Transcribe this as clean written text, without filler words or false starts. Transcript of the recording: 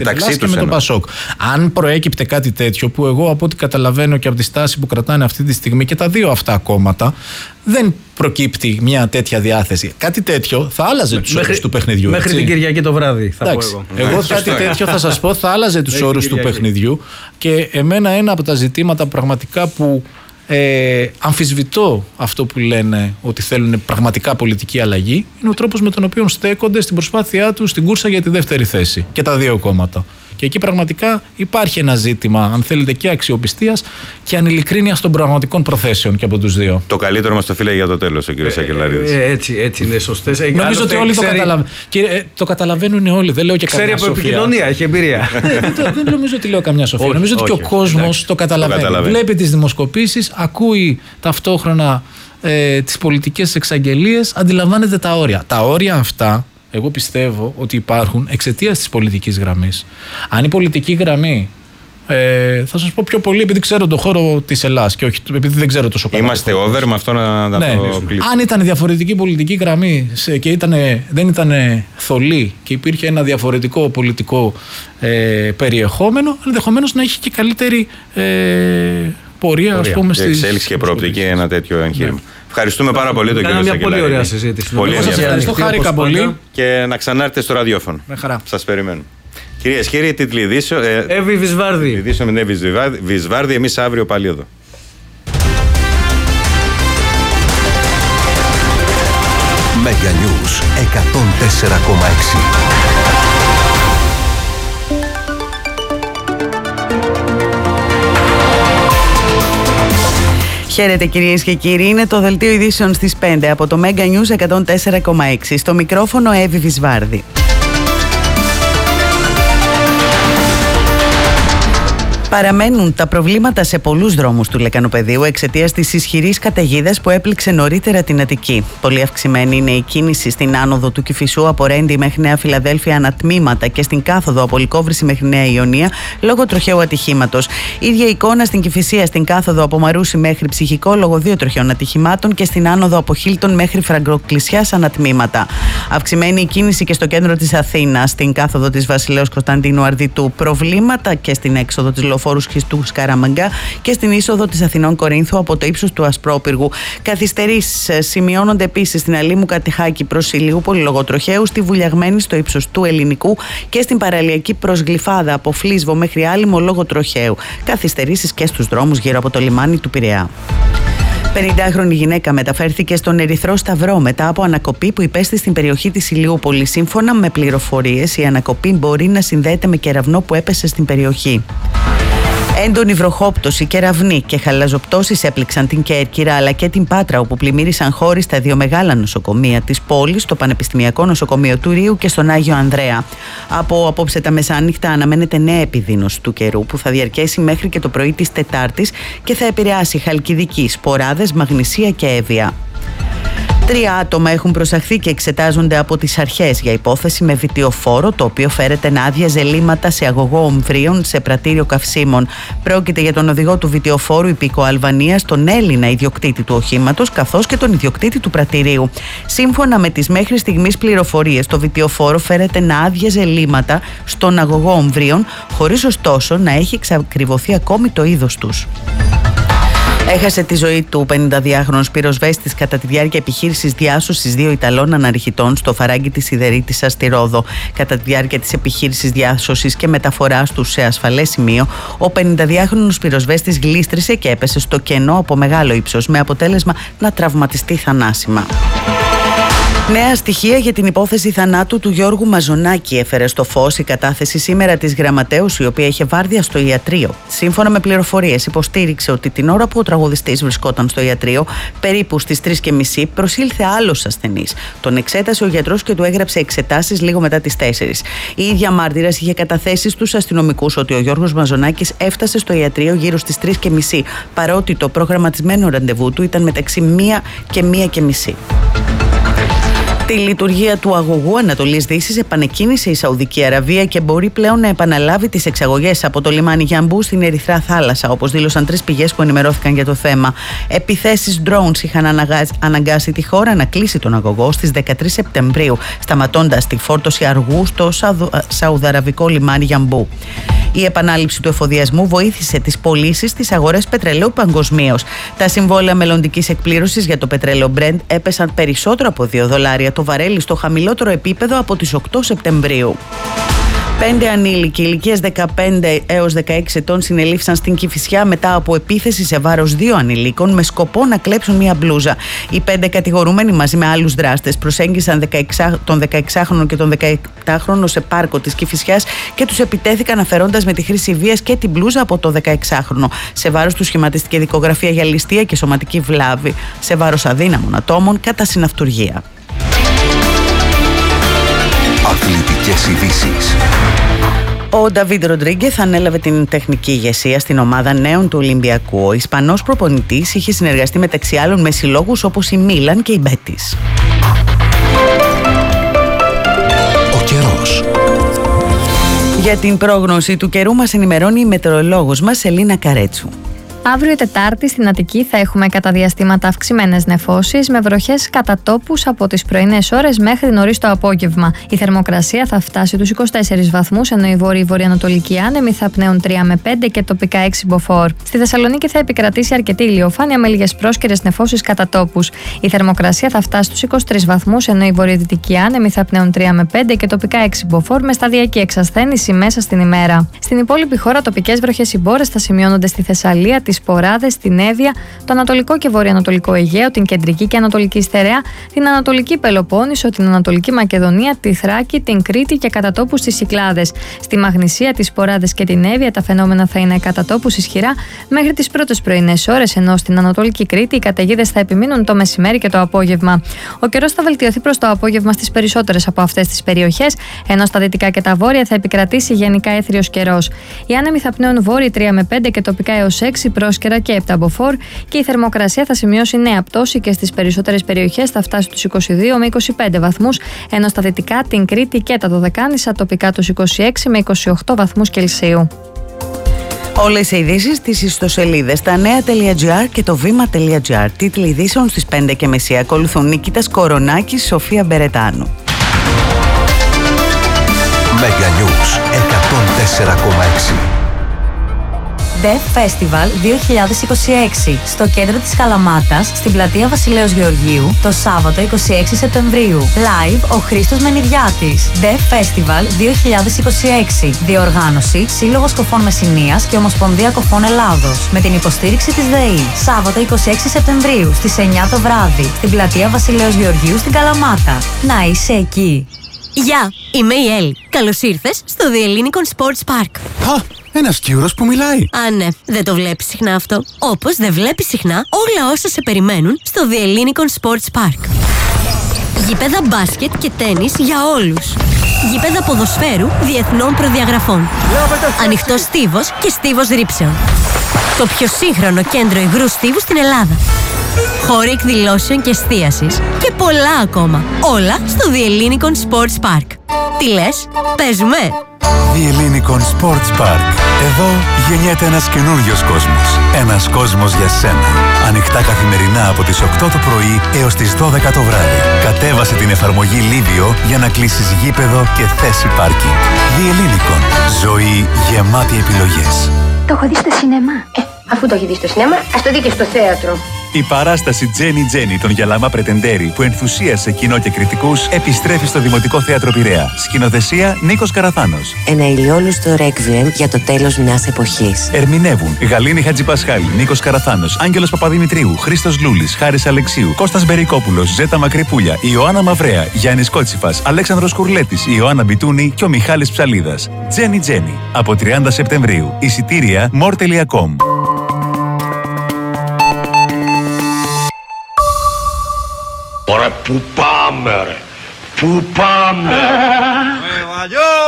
Ελλάς και με το Πασόκ. Αν προέκυπτε κάτι τέτοιο, που εγώ από ό,τι καταλαβαίνω και από τη στάση που κρατάνε αυτή τη στιγμή και τα δύο αυτά κόμματα, δεν προκύπτει μια τέτοια διάθεση. Κάτι τέτοιο θα άλλαζε τους όρους του παιχνιδιού. Μέχρι την Κυριακή το βράδυ, θα πω εγώ. Εγώ κάτι τέτοιο θα σας πω, θα άλλαζε τους όρους του παιχνιδιού. Και εμένα ένα από τα ζητήματα πραγματικά που αμφισβητώ αυτό που λένε ότι θέλουν πραγματικά πολιτική αλλαγή, είναι ο τρόπος με τον οποίο στέκονται στην προσπάθειά τους στην κούρσα για τη δεύτερη θέση και τα δύο κόμματα. Και εκεί πραγματικά υπάρχει ένα ζήτημα, αν θέλετε, και αξιοπιστίας και ανειλικρίνειας των πραγματικών προθέσεων και από τους δύο. Το καλύτερο μας το φίλε για το τέλος, ο κ. Σακελαρίδης. Έτσι είναι σωστές. Νομίζω ότι όλοι το καταλαβαίνουν όλοι. Δεν λέω και καμιά σοφία. Ξέρει από επικοινωνία, έχει εμπειρία. Δεν νομίζω ότι λέω καμιά σοφία. Νομίζω ότι και ο κόσμος το καταλαβαίνει. Βλέπει τις δημοσκοπήσεις, ακούει ταυτόχρονα τις πολιτικές εξαγγελίες, αντιλαμβάνεται τα όρια. Τα όρια αυτά, εγώ πιστεύω ότι υπάρχουν εξαιτίας της πολιτικής γραμμής. Αν η πολιτική γραμμή, θα σας πω πιο πολύ επειδή ξέρω τον χώρο της Ελλάδας και όχι επειδή δεν ξέρω τόσο καλά. Είμαστε over με αυτό να το κλείσουμε. Αν ήταν διαφορετική πολιτική γραμμή και δεν ήταν θολή και υπήρχε ένα διαφορετικό πολιτικό περιεχόμενο, ενδεχομένως να έχει και καλύτερη πορεία, ας πούμε, εξέλιξη και προοπτική ένα τέτοιο εγχείρημα. Ευχαριστούμε πάρα πολύ τον κύριο Σακελαρίδη. Πολύ ωραία συζήτηση. Πολύ ευχαριστώ, χάρηκα πολύ. Και να ξανάρθετε στο ραδιόφωνο. Με χαρά. Σας περιμένω. Κυρίες και κύριοι, τίτλοι ειδήσεων. Εύη Βυσβάρδη. Ειδήσεων με Εύη Βυσβάρδη. Εμείς αύριο πάλι εδώ. Mega News 104,6. Χαίρετε κυρίες και κύριοι, είναι το δελτίο ειδήσεων στις 5 από το Mega News 104,6. Στο μικρόφωνο Εύη Βυσβάρδη. Παραμένουν τα προβλήματα σε πολλούς δρόμους του Λεκανοπεδίου εξαιτίας της ισχυρής καταιγίδας που έπληξε νωρίτερα την Αττική. Πολύ αυξημένη είναι η κίνηση στην άνοδο του Κηφισού από Ρέντι μέχρι Νέα Φιλαδέλφια ανατμήματα και στην κάθοδο από Λυκόβρηση μέχρι Νέα Ιωνία λόγω τροχαίου ατυχήματος. Ίδια εικόνα στην Κηφισία στην κάθοδο από Μαρούσι μέχρι Ψυχικό λόγω 2 τροχαίων ατυχημάτων και στην άνοδο από Χίλτον μέχρι Φραγκοκλησιάς ανατμήματα. Αυξημένη η κίνηση και στο κέντρο της Αθήνας, στην κάθοδο της Βασιλέως Κωνσταντίνου Αρδιτού. Προβλήματα και στην έξοδο της Λοφόρου Χριστού Σκαραμαγκά και στην είσοδο της Αθηνών Κορίνθου από το ύψος του Ασπρόπυργου. Καθυστερήσεις σημειώνονται επίσης στην Αλήμου Κατηχάκη προς Ηλιούπολη λόγω τροχαίου, στη Βουλιαγμένη στο ύψος του Ελληνικού και στην παραλιακή προς Γλυφάδα από Φλίσβο μέχρι Άλυμο λόγω τροχαίου. Καθυστερήσεις και στους δρόμους γύρω από το λιμάνι του Πειραιά. 50χρονη γυναίκα μεταφέρθηκε στον Ερυθρό Σταυρό μετά από ανακοπή που υπέστη στην περιοχή της Ηλιούπολης. Σύμφωνα με πληροφορίες, η ανακοπή μπορεί να συνδέεται με κεραυνό που έπεσε στην περιοχή. Έντονη βροχόπτωση, κεραυνοί και χαλαζοπτώσεις έπληξαν την Κέρκυρα αλλά και την Πάτρα, όπου πλημμύρισαν χώριστα 2 μεγάλα νοσοκομεία της πόλης, το Πανεπιστημιακό Νοσοκομείο του Ρίου και στον Άγιο Ανδρέα. Από απόψε τα μεσάνυχτα αναμένεται νέα επιδείνωση του καιρού που θα διαρκέσει μέχρι και το πρωί της Τετάρτης και θα επηρεάσει Χαλκιδική, Σποράδες, Μαγνησία και Εύβοια. 3 άτομα έχουν προσαχθεί και εξετάζονται από τις αρχές για υπόθεση με βιτιοφόρο, το οποίο φέρεται να άδειαζε λίμματα σε αγωγό ομβρίων σε πρατήριο καυσίμων. Πρόκειται για τον οδηγό του βιτιοφόρου υπήκο Αλβανίας, τον Έλληνα ιδιοκτήτη του οχήματος, καθώς και τον ιδιοκτήτη του πρατηρίου. Σύμφωνα με τις μέχρι στιγμής πληροφορίες, το βιτιοφόρο φέρεται να άδειαζε λίμματα στον αγωγό ομβρίων, χωρίς ωστόσο να έχει εξακριβωθεί ακόμη το είδος τους. Έχασε τη ζωή του 52χρονος πυροσβέστης κατά τη διάρκεια επιχείρησης διάσωσης 2 Ιταλών αναρχητών στο φαράγγι της Σιδερίτισσας στη Ρόδο. Κατά τη διάρκεια της επιχείρησης διάσωσης και μεταφοράς τους σε ασφαλές σημείο, ο 52χρονος πυροσβέστης γλίστρισε και έπεσε στο κενό από μεγάλο ύψος, με αποτέλεσμα να τραυματιστεί θανάσιμα. Νέα στοιχεία για την υπόθεση θανάτου του Γιώργου Μαζονάκη έφερε στο φως η κατάθεση σήμερα της γραμματέως, η οποία είχε βάρδια στο ιατρείο. Σύμφωνα με πληροφορίες, υποστήριξε ότι την ώρα που ο τραγουδιστής βρισκόταν στο ιατρείο, περίπου στις 3:30, προσήλθε άλλος ασθενής. Τον εξέτασε ο γιατρός και του έγραψε εξετάσεις λίγο μετά τις 4. Η ίδια μάρτυρας είχε καταθέσει στους αστυνομικούς ότι ο Γιώργος Μαζονάκης έφτασε στο ιατρείο γύρω στις 3:30, παρότι το προγραμματισμένο ραντεβού του ήταν μεταξύ 1 και 1:30. Στη λειτουργία του αγωγού Ανατολής Δύσης επανεκκίνησε η Σαουδική Αραβία και μπορεί πλέον να επαναλάβει τις εξαγωγές από το λιμάνι Γιαμπού στην Ερυθρά Θάλασσα, όπως δήλωσαν 3 πηγές που ενημερώθηκαν για το θέμα. Επιθέσεις drones είχαν αναγκάσει τη χώρα να κλείσει τον αγωγό στις 13 Σεπτεμβρίου, σταματώντας τη φόρτωση αργού στο σαουδαραβικό λιμάνι Γιαμπού. Η επανάληψη του εφοδιασμού βοήθησε τις πωλήσεις στις αγορές πετρελαίου παγκοσμίως. Τα συμβόλαια μελλοντικής εκπλήρωσης για το πετρέλαιο Brent έπεσαν περισσότερο από $2 το βαρέλι, στο χαμηλότερο επίπεδο από τις 8 Σεπτεμβρίου. 5 ανήλικοι ηλικίας 15 έως 16 ετών συνελήφθησαν στην Κηφισιά μετά από επίθεση σε βάρος 2 ανηλίκων με σκοπό να κλέψουν μία μπλούζα. Οι 5 κατηγορούμενοι μαζί με άλλους δράστες προσέγγισαν τον 16χρονο και τον 17χρονο σε πάρκο της Κηφισιάς και τους επιτέθηκαν αφαιρώντας με τη χρήση βίας και την μπλούζα από το 16χρονο. Σε βάρος του σχηματίστηκε δικογραφία για ληστεία και σωματική βλάβη σε βάρος αδύναμων ατόμων κατά συναυτουργία. Αθλητικές ειδήσεις. Ο Νταβίντ Ροντρίγκεθ ανέλαβε την τεχνική ηγεσία στην ομάδα νέων του Ολυμπιακού. Ο Ισπανός προπονητής είχε συνεργαστεί μεταξύ άλλων με συλλόγους όπως η Μίλαν και η Μπέτις. Ο καιρός. Για την πρόγνωση του καιρού μας ενημερώνει η μετεωρολόγος μας Ελίνα Καρέτσου. Αύριο Τετάρτη στην Αττική θα έχουμε κατά διαστήματα αυξημένες νεφώσεις με βροχές κατά τόπους από τις πρωινές ώρες μέχρι νωρίς το απόγευμα. Η θερμοκρασία θα φτάσει τους 24 βαθμούς, ενώ οι βόρειοι-βορειοανατολικοί άνεμοι θα πνέουν 3 με 5 και τοπικά 6 μποφόρ. Στη Θεσσαλονίκη θα επικρατήσει αρκετή ηλιοφάνεια με λίγες πρόσκαιρες νεφώσεις κατά τόπους. Η θερμοκρασία θα φτάσει στους 23 βαθμούς, ενώ οι βορειοδυτικοί άνεμοι θα πνέουν 3 με 5 και τοπικά 6 μποφόρ με σταδιακή εξασθένηση μέσα στην ημέρα. Στην υπόλοιπη χώρα τοπικές βροχές συμπόρες θα σημειώνονται στη Θεσσαλία, τις Ποράδες, την Εύβοια, το Ανατολικό και Βορειοανατολικό Αιγαίο, την Κεντρική και Ανατολική Στερεά, την Ανατολική Πελοπόννησο, την Ανατολική Μακεδονία, τη Θράκη, την Κρήτη και κατά τόπους στις Κυκλάδες. Στη Μαγνησία, τις Ποράδες και την Εύβοια τα φαινόμενα θα είναι κατά τόπους ισχυρά μέχρι τις πρώτες πρωινές ώρες, ενώ στην Ανατολική Κρήτη οι καταιγίδες θα επιμείνουν το μεσημέρι και το απόγευμα. Ο καιρός θα βελτιωθεί προς το απόγευμα στις περισσότερες από αυτές τις περιοχές, ενώ στα δυτικά και τα βόρεια θα επικρατήσει γενικά έθριος καιρός. Οι άνεμοι θα πνέουν βόρειοι 3 με 5 και τοπικά έως 6 πρόσκαιρα και 7 μποφόρ και η θερμοκρασία θα σημειώσει νέα πτώση και στις περισσότερες περιοχές θα φτάσει στους 22 με 25 βαθμούς, ενώ στα δυτικά, την Κρήτη και τα Δωδεκάνησα τοπικά τους 26 με 28 βαθμούς Κελσίου. Όλες οι ειδήσεις στις ιστοσελίδες tanea.gr και το vima.gr. Τίτλοι ειδήσεων στις 5:30. Ακολουθούν Νικήτας Κορονάκης, Σοφία Μπερετάνου. Mega News 104,6. Death Festival 2026 στο κέντρο της Καλαμάτας, στην πλατεία Βασιλέως Γεωργίου, το Σάββατο 26 Σεπτεμβρίου. Live ο Χρήστος Μενιδιάτης. Death Festival 2026. Διοργάνωση Σύλλογος Κοφών Μεσσηνίας και Ομοσπονδία Κοφών Ελλάδος. Με την υποστήριξη της ΔΕΗ. Σάββατο 26 Σεπτεμβρίου στις 9 το βράδυ, στην πλατεία Βασιλέως Γεωργίου στην Καλαμάτα. Να είσαι εκεί. Γεια, είμαι η Έλλη. Καλώς ήρθες στο The Ellinikon Sports Park. Ένας Κύρος που μιλάει. Α, ναι, δεν το βλέπεις συχνά αυτό. Όπως δεν βλέπεις συχνά όλα όσα σε περιμένουν στο The Ellinikon Sports Park. Γήπεδα μπάσκετ και τένις για όλους. Γήπεδα ποδοσφαίρου διεθνών προδιαγραφών. Ανοιχτός στίβος και στίβος ρήψεων. Το πιο σύγχρονο κέντρο υγρού στίβου στην Ελλάδα. Χώροι εκδηλώσεων και εστίασης και πολλά ακόμα. Όλα στο The Ellinikon Sports Park. Τι λες, παίζουμε? The Ellinikon Sports Park. Εδώ γεννιέται ένας καινούριος κόσμος. Ένας κόσμος για σένα. Ανοιχτά καθημερινά από τις 8 το πρωί έως τις 12 το βράδυ. Κατέβασε την εφαρμογή Livio για να κλείσεις γήπεδο και θέση πάρκινγκ. The Ellinikon. Ζωή γεμάτη επιλογές. Το έχω δει στο σινεμά. Αφού το έχει δει στο σινεμά, ας το δει και στο θέατρο. Η παράσταση Τζένι Τζένι των Γιαλάμα Πρετεντέρη που ενθουσίασε κοινό και κριτικούς επιστρέφει στο Δημοτικό Θέατρο Πειραιά. Σκηνοθεσία Νίκος Καραθάνος. Ένα ηλιόλουστο ρέκβιεμ για το τέλος μιας εποχής. Ερμηνεύουν Γαλήνη Χατζηπασχάλη, Νίκος Καραθάνος, Άγγελος Παπαδημητρίου, Χρήστος Λούλης, Χάρης Αλεξίου, Κώστας Μπερικόπουλος, Ζέτα Μακρυπούλια, Ιωάννα Μαυρέα, Γιάννης Κότσιφας, Αλέξανδρος Κουρλέτης, Ιωάννα Μπιτούνη και ο Μιχάλης Ψαλίδας. Τζένι Τζένι από 30 Σεπτεμβρίου. Εισιτήρια more.com. Ωραία, πού πάμε ρε, πού πάμε?